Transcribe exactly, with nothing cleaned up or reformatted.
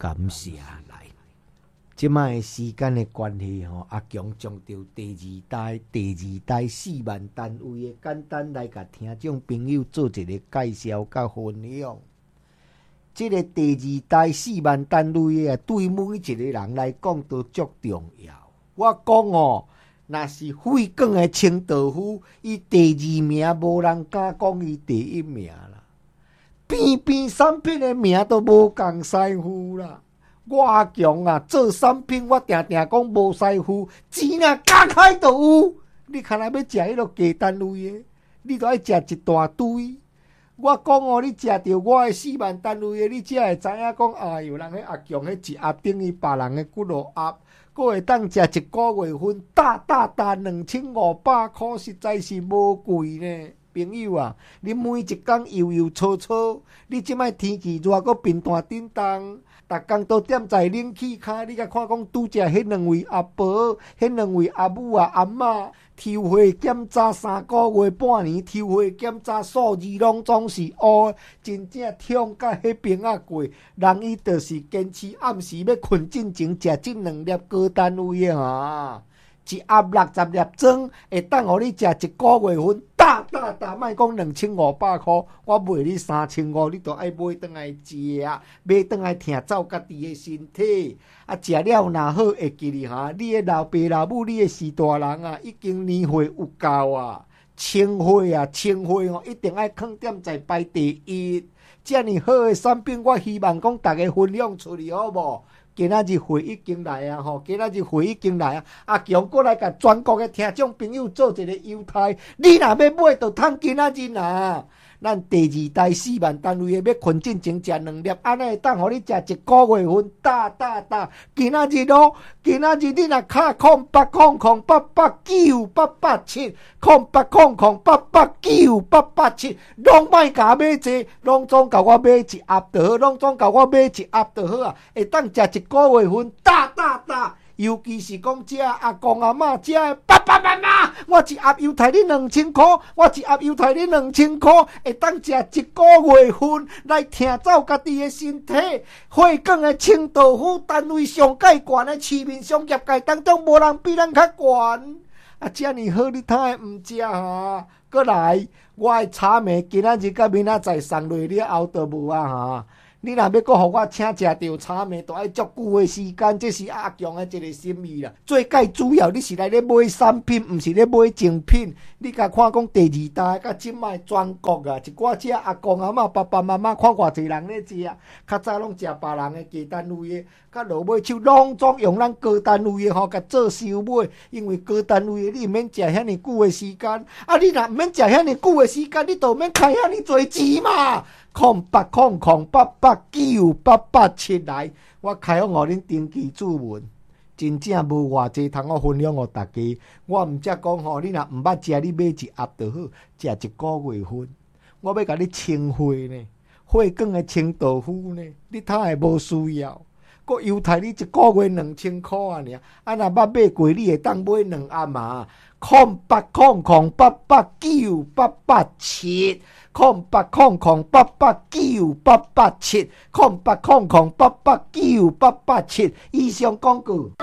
感谢来。即摆时间的关系吼，阿强将着第二代、第二代四万单位的简单来甲听众朋友做一个介绍甲分享。即、这个第二代四万单位的，对每一个人来讲都足重要。我讲哦，若是费广的清道夫，伊第二名无人敢讲伊第一名啦。边边产品的名都无共师傅啦。我阿强啊，做产品我定定讲无师傅，钱啊加开就有。你看来要食迄落鸡单位的，你都爱食一大堆。我讲哦，你食着我的四万单位的，你才会知影讲，哎哟，人迄阿强迄一盒等于别人的几落盒，佫会当食一个月份，大大大两千五百块，实在是无贵呢。朋友啊，你每一工悠悠搓搓，你即摆天气热，佫冰单叮当。逐工都踮在冷气骹，你甲看讲拄只迄两位阿婆、迄两位阿母啊、阿嬷，抽血检查三个月、半年，抽血检查数字拢总是乌，真正痛甲迄边啊过。人伊就是坚持暗时要困进前食即两粒高单位啊，一盒六十粒装，会当互你食一个月份。大大大，莫讲两千五百块，我卖你三千五，你都爱买转来食，买转来听走家己的身体。啊，食了若好，会记哩哈，你的老爸老母，你的是大人啊，已经年岁有够啊，清血啊，清血哦，一定爱放点在排第一。遮尔好的产品，我希望讲大家分享出去，好无？今仔日会已经来啊！吼，今仔日会已经来啊！阿强过来甲全国的听众朋友做一个优待，你若要买，就趁今仔日啊！咱第二代四万单位的要困进前食两粒，安尼会当互你食一个月份，大大大！今仔日咯，今仔日你若卡空八空空八八九八八七，空八空空八八九八八七，拢莫甲买济，拢总甲我买一盒就好，拢总甲我买一盒就好啊！会当食一个月份，大大大！尤其是讲这阿公阿嬷这爸爸妈妈，我一盒犹太你两千块，我一盒犹太你两千块，会当食一个月份来听走家己的身体。血管的清道夫单位上界悬的市面上业界当中，无人比咱较悬。啊，这尔好你通会毋食哈？过来，我的茶糜今仔日甲明仔载送落了后就无啊哈。你若要搁互我请食着茶糜，都爱足久的时间，这是阿强的一个心意啦。最介主要，你是来咧买产品，毋是咧买精品。你甲看讲第二代，甲即摆全国啊，一寡只阿公阿嬷、爸爸妈妈，看偌济人咧食，较早拢食别人的低单位的，甲落尾手拢总用咱高单位的吼，甲做收买。因为高单位的你毋免食遐尼久的时间，啊，你若毋免食遐尼久的时间，你就免开遐尼侪钱嘛。空八空空八八九八八七来，我开放互恁登记注文，真正无偌济通我分享互大家。我毋则讲吼，你若毋捌食，你买一盒就好，食一个月份。我要甲你清血呢，血管的清道夫呢，你通会无需要。佮犹太你一个月两千块啊！尔，啊若捌买过，你会当买两盒嘛？空八空空八八九八八七。空八空空八八九八八七，空八空空八八九八八七，以上广告。